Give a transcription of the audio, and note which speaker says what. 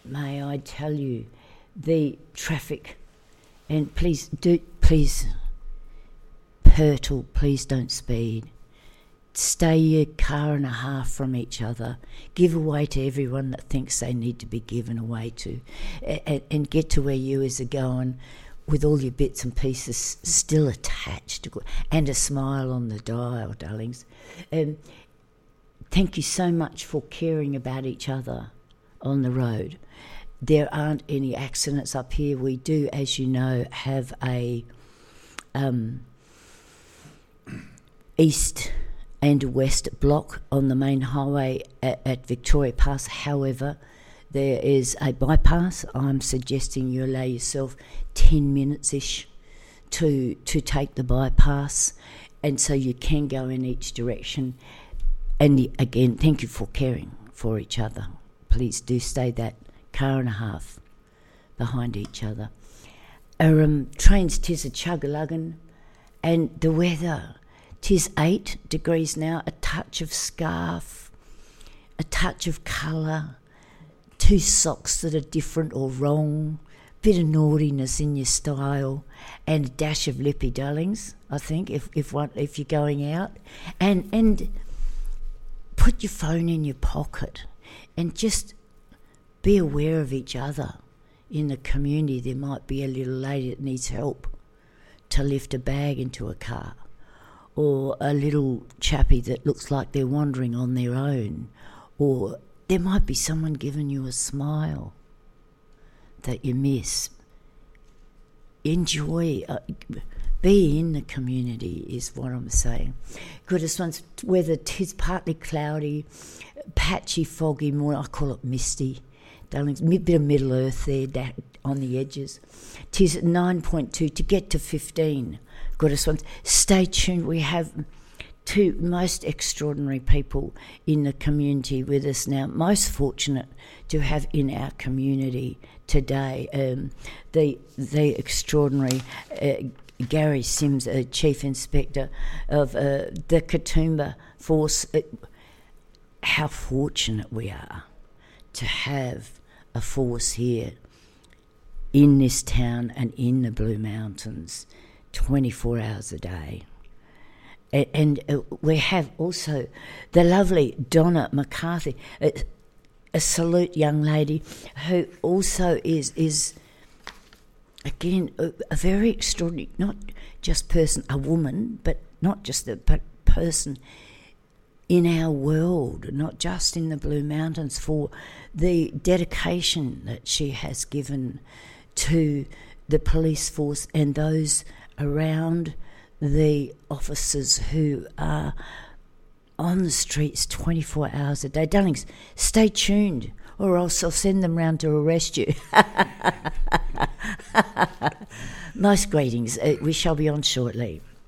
Speaker 1: may I tell you, the traffic, and please, Pirtle, please don't speed. Stay a car and a half from each other. Give away to everyone that thinks they need to be given away to, and get to where you is going with all your bits and pieces still attached, and a smile on the dial, darlings. Thank you so much for caring about each other on the road. There aren't any accidents up here. We do, as you know, have a east and west block on the main highway at Victoria Pass. However, there is a bypass. I'm suggesting you allow yourself 10 minutes-ish to take the bypass, and so you can go in each direction. And again, thank you for caring for each other. Please do stay that car and a half behind each other. Trains, 'tis a chug-a-luggin', and the weather, 'tis 8 degrees now, a touch of scarf, a touch of colour, 2 socks that are different or wrong, bit of naughtiness in your style, and a dash of lippy, darlings, I think, if you're going out. And put your phone in your pocket and just be aware of each other. In the community, there might be a little lady that needs help to lift a bag into a car, or a little chappie that looks like they're wandering on their own, or there might be someone giving you a smile that you miss. Enjoy, be in the community is what I'm saying. Good, this one's weather, 'tis partly cloudy, patchy, foggy, more, I call it misty. Darlings, bit of Middle Earth there on the edges. 'Tis 9.2 to get to 15. Good, this one's, stay tuned. We have 2 most extraordinary people in the community with us now. Most fortunate to have in our community today the extraordinary Gary Sims, Chief Inspector of the Katoomba Force. How fortunate we are to have a force here in this town and in the Blue Mountains 24 hours a day. And we have also the lovely Donna McCarthy, a salute young lady who also is again a very extraordinary, not just person, a woman, but not just but person in our world, not just in the Blue Mountains, for the dedication that she has given to the police force and those around the officers who are on the streets 24 hours a day. Darlings, stay tuned or else I'll send them round to arrest you. Most greetings. We shall be on shortly.